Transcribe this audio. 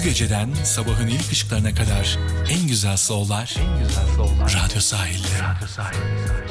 geceden sabahın ilk ışıklarına kadar en güzel soul'lar Radyo Sahil'de.